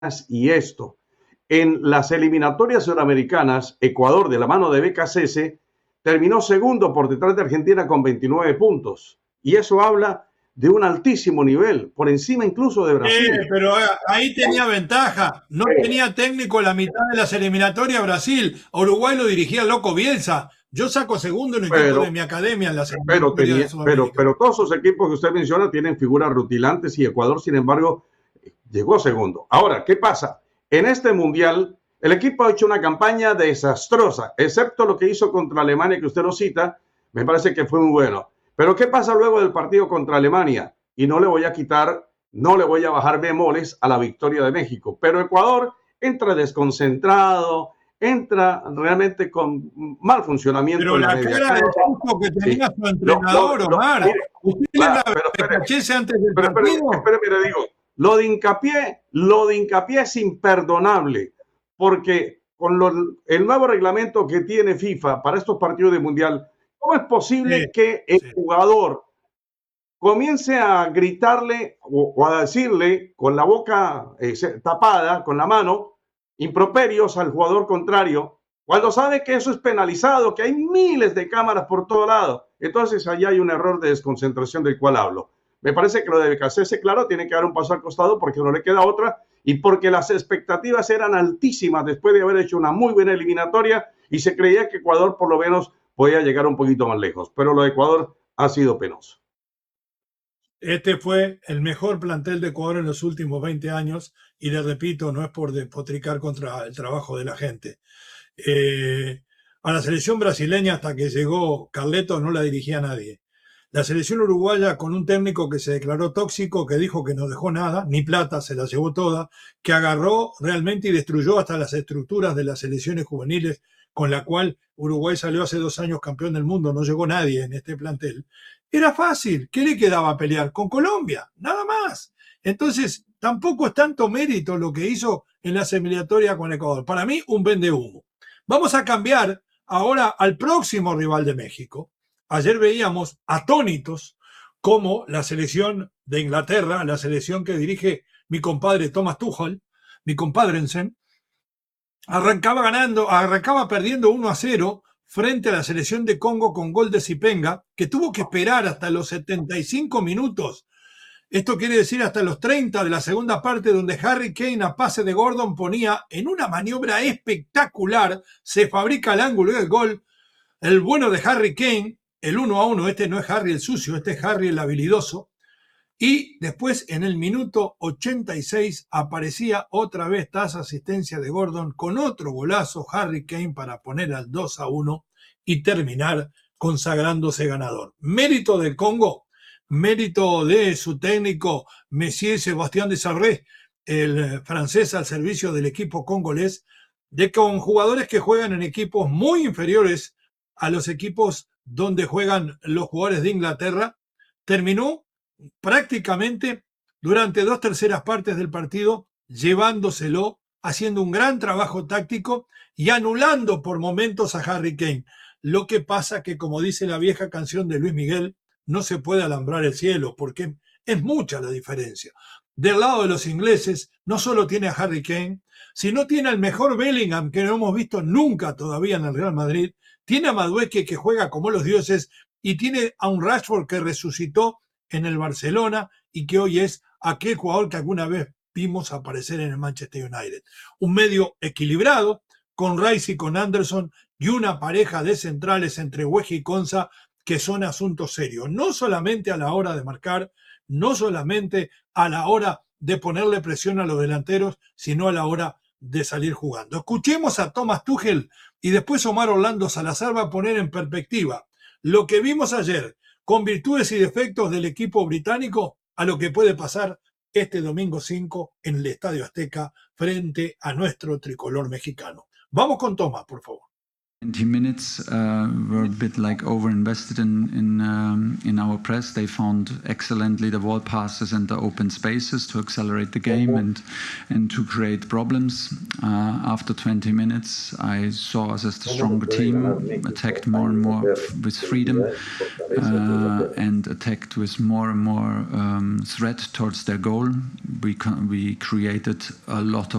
y esto. En las eliminatorias suramericanas, Ecuador, de la mano de BKCS, terminó segundo por detrás de Argentina con 29 puntos. Y eso habla de un altísimo nivel, por encima incluso de Brasil. Pero ahí tenía ventaja. No tenía técnico en la mitad de las eliminatorias Brasil. A Uruguay lo dirigía el loco Bielsa. Yo saco segundo en un equipo de Pero, mi academia en las eliminatorias de Sudamérica. pero todos esos equipos que usted menciona tienen figuras rutilantes y Ecuador, sin embargo, llegó segundo. Ahora, ¿qué pasa? En este mundial, el equipo ha hecho una campaña desastrosa, excepto lo que hizo contra Alemania, que usted lo cita, me parece que fue muy bueno. Pero ¿qué pasa luego del partido contra Alemania? Y no le voy a quitar, no le voy a bajar bemoles a la victoria de México. Pero Ecuador entra desconcentrado, entra realmente con mal funcionamiento Pero en la la media cara de cancha. susto que Sí. tenía su entrenador, Omar. Mire, ¿Usted le claro, da Becachese antes del pero partido? espéreme, le digo, lo de Hincapié es imperdonable, porque con el nuevo reglamento que tiene FIFA para estos partidos de mundial, ¿cómo es Sí, posible que el sí. jugador comience a gritarle o a decirle con la boca tapada, con la mano, improperios al jugador contrario, cuando sabe que eso es penalizado, que hay miles de cámaras por todo lado? Entonces allá hay un error de desconcentración del cual hablo. Me parece que lo de Becasese, claro, tiene que dar un paso al costado porque no le queda otra y porque las expectativas eran altísimas después de haber hecho una muy buena eliminatoria y se creía que Ecuador por lo menos podía llegar un poquito más lejos, pero lo de Ecuador ha sido penoso. Este fue el mejor plantel de Ecuador en los últimos 20 años y le repito, no es por despotricar contra el trabajo de la gente. Eh, a la selección brasileña hasta que llegó Carleto no la dirigía nadie. La selección uruguaya con un técnico que se declaró tóxico, que dijo que no dejó nada, ni plata, se la llevó toda, que agarró realmente y destruyó hasta las estructuras de las selecciones juveniles con la cual Uruguay salió hace 2 años campeón del mundo, no llegó nadie en este plantel. Era fácil, ¿qué le quedaba pelear? Con Colombia, nada más. Entonces, tampoco es tanto mérito lo que hizo en la eliminatoria con Ecuador. Para mí, un vende humo. Vamos a cambiar ahora al próximo rival de México. Ayer veíamos atónitos como la selección de Inglaterra, la selección que dirige mi compadre Thomas Tuchel, mi compadrensen, arrancaba perdiendo 1-0 frente a la selección de Congo con gol de Zipenga, que tuvo que esperar hasta los 75 minutos. Esto quiere decir hasta los 30 de la segunda parte, donde Harry Kane a pase de Gordon ponía en una maniobra espectacular, se fabrica el ángulo y el gol. El bueno de Harry Kane, el 1-1, este no es Harry el sucio, este es Harry el habilidoso. Y después en el minuto 86 aparecía otra vez tras asistencia de Gordon con otro golazo Harry Kane para poner al 2-1 y terminar consagrándose ganador. Mérito del Congo, mérito de su técnico Messier Sebastián Desabrés, el francés al servicio del equipo congolés, de con jugadores que juegan en equipos muy inferiores a los equipos donde juegan los jugadores de Inglaterra, terminó prácticamente durante 2/3 del partido llevándoselo, haciendo un gran trabajo táctico y anulando por momentos a Harry Kane. Lo que pasa que, como dice la vieja canción de Luis Miguel, no se puede alambrar el cielo, porque es mucha la diferencia. Del lado de los ingleses, no solo tiene a Harry Kane, sino tiene al mejor Bellingham, que no hemos visto nunca todavía en el Real Madrid, tiene a Madueke, que juega como los dioses, y tiene a un Rashford que resucitó en el Barcelona y que hoy es aquel jugador que alguna vez vimos aparecer en el Manchester United. Un medio equilibrado, con Rice y con Anderson, y una pareja de centrales entre Weje y Konsa, que son asuntos serios, no solamente a la hora de marcar, no solamente a la hora de ponerle presión a los delanteros, sino a la hora de salir jugando. Escuchemos a Thomas Tuchel y después Omar Orlando Salazar va a poner en perspectiva lo que vimos ayer con virtudes y defectos del equipo británico a lo que puede pasar este domingo 5 en el Estadio Azteca frente a nuestro tricolor mexicano. Vamos con Tomás, por favor. 20 minutes were a bit like over-invested in our press. They found excellently the wall passes and the open spaces to accelerate the game and to create problems. After 20 minutes, I saw us as the stronger team, attacked more and more with freedom and attacked with more and more threat towards their goal. We created a lot of